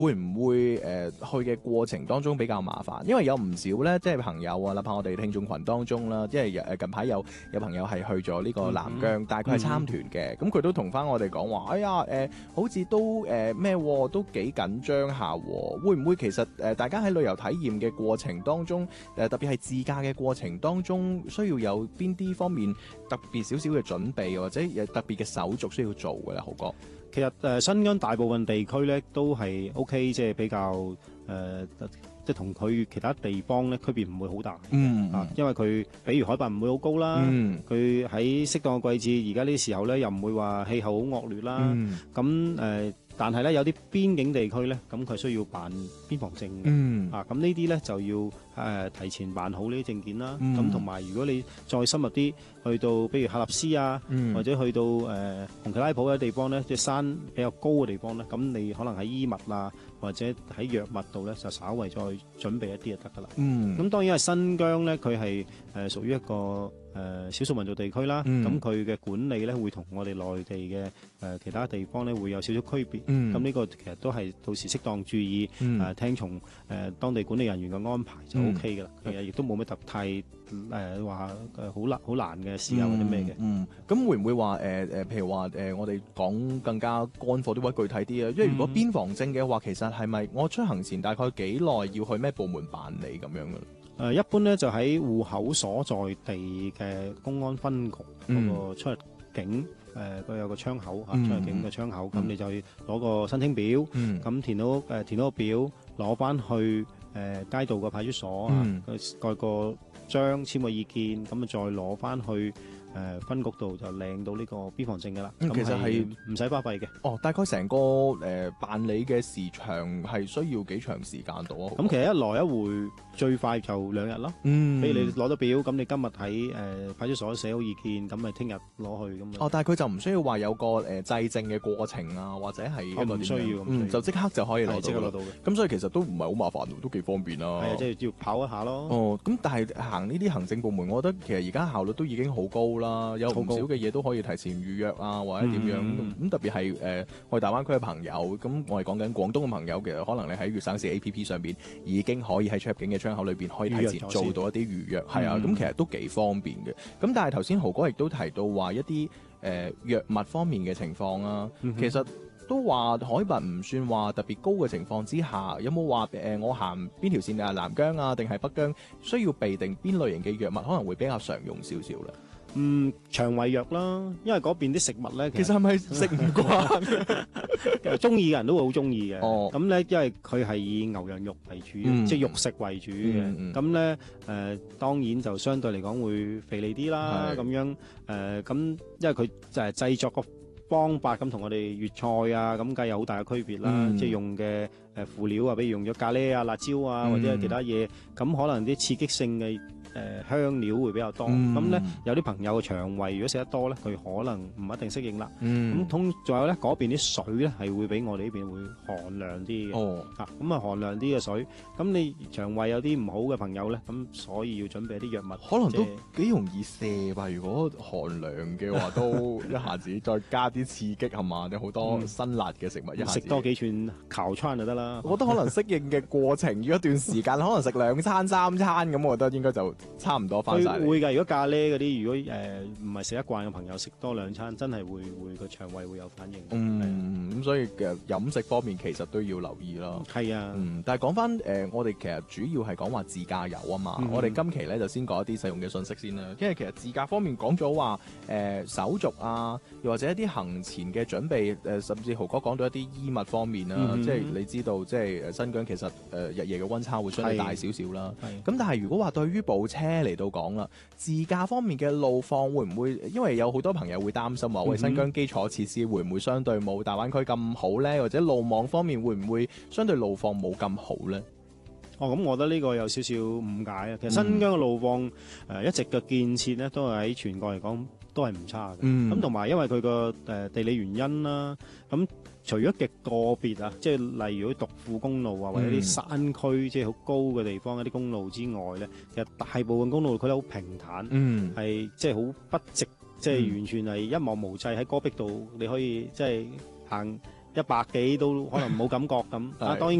會唔會去嘅過程當中比較麻煩？因為有唔少咧，即係朋友啊，哪怕我哋聽眾群當中啦，即係近排有朋友係去咗呢個南疆，但係佢係參團嘅，咁佢都同翻我哋講話，哎呀好似都咩都幾緊張下，會唔會其實大家喺旅遊體驗嘅過程當中，特別係自駕嘅過程當中，需要有邊啲方面特別少少嘅準備，或者有特別嘅手續需要做嘅咧，豪哥？ 其實新疆大部分地區咧都係 OK， 即係比較即係同佢其他地方咧區別唔會好大。因為佢比如海拔唔會好高啦，佢喺適當嘅季節，而家呢啲時候咧又唔會話氣候好惡劣啦。但係咧有啲邊境地區咧，咁佢需要辦邊防證嘅。咁呢啲咧就要提前辦好呢啲證件啦。咁同埋如果你再深入啲，去到比如喀納斯啊，或者去到紅旗拉普嘅地方咧，即係山比較高嘅地方咧，咁你可能喺衣物啊，或者喺藥物度咧，就稍為再準備一啲就得噶啦。咁當然係新疆咧，佢係屬於一個少數民族地區啦。咁佢嘅管理咧會同我哋內地嘅其他地方咧會有少少區別。咁呢個其實都係到時適當注意，聽從當地管理人員嘅安排就 OK 噶啦。其實亦都冇咩太話好難嘅事啊或者咩嘅。 咁會唔會話譬如話我哋講更加乾貨啲或者具體啲啊？因為如果邊防證嘅話，其實係咪我出行前大概幾耐要去咩部門辦理咁樣嘅？ 一般咧就喺戶口所在地嘅公安分局嗰個出入境佢有個窗口出入境嘅窗口，咁你就要攞個申請表，咁填到個表，攞翻去街道個派出所蓋個章，簽個意見，咁啊再攞翻去分局度就領到呢個邊防證噶啦。其實係唔使花費嘅。 大概成個辦理嘅時長係需要幾長時間到啊？ 咁其實一來一回最快就2日咯。比如你攞到表，咁你今日喺派出所寫好意見，咁咪聽日攞去咁。 但係佢就唔需要話有個制證嘅過程啊，或者係一個唔需要， 就即刻就可以攞到， 即刻攞到嘅。咁所以其實都唔係好麻煩，都幾方便啦。 係啊，即係要跑一下咯。 咁但係行呢啲行政部門，我覺得其實而家效率都已經好高啦，有唔少嘅嘢都可以提前預約啊，或者點樣咁。特別係我哋大灣區嘅朋友，咁我哋講緊廣東嘅朋友，其實可能你喺粵省市 APP 上邊已經可以喺出入境嘅窗口裏邊可以提前做到一啲預約，係啊，咁其實都幾方便嘅。咁但係頭先豪哥亦都提到話一啲藥物方面嘅情況啊，其實都話海拔唔算話特別高嘅情況之下，有冇話我行邊條線啊，南疆啊定係北疆，需要備定邊類型嘅藥物可能會比較常用少少咧？ 腸胃藥啦，因為嗰邊啲食物咧， 其實係咪食唔慣？ 中意嘅人都會好中意嘅。咁咧，因為佢係以牛羊肉為主，即係肉食為主嘅。咁咧，當然就相對嚟講會肥膩啲啦。咁樣咁，因為佢就係製作個方法咁，同我哋粵菜啊咁，梗係有好大嘅區別啦。即係用嘅輔料啊，比如用咗咖喱啊、辣椒啊，或者係其他嘢，咁可能啲刺激性嘅香料會比較多。咁咧，有啲朋友嘅腸胃如果食得多咧，佢可能唔一定適應啦。咁仲有咧，嗰邊啲水咧係會比我哋呢邊會寒涼啲嘅。咁啊寒涼啲嘅水，咁你腸胃有啲唔好嘅朋友咧，咁所以要準備一啲藥物， 可能都幾容易瀉吧。如果寒涼嘅話，都一下子再加啲刺激係嘛？有好多辛辣嘅食物，一下子食多幾串烤串就得啦。 我覺得可能適應嘅過程，如果一段時間可能食2餐3餐咁，我覺得應該就差唔多翻晒。 會㗎，如果咖喱嗰啲，如果唔係食得慣嘅朋友，食多2餐，真係會個腸胃會有反應。 咁所以嘅飲食方面其實都要留意啦。 係啊， 但係講翻我哋其實主要係講話自駕遊啊嘛。我哋今期咧就先講一啲實用嘅信息先啦。因為其實自駕方面講咗話手續啊，又或者一啲行前嘅準備，甚至豪哥講到一啲衣物方面啦。即係你知道，即係新疆其實日夜嘅溫差會相對大少少啦。咁但係如果話對於部車嚟到講啦，自駕方面嘅路況會唔會？因為有好多朋友會擔心話，喂，新疆基礎設施會唔會相對冇大灣區咁好咧？或者路網方面會唔會相對路況冇咁好咧？ 咁我覺得呢個有少少誤解啊。其實新疆嘅路況一直嘅建設咧，都係喺全國嚟講都係唔差嘅。咁同埋因為佢個地理原因啦，咁除咗極個別啊，即係例如啲獨庫公路啊，或者啲山區即係好高嘅地方一啲公路之外咧，其實大部分公路佢都好平坦，係即係好筆直，即係完全係一望無際喺戈壁度，你可以即係行 100幾都可能冇感覺咁。啊，當然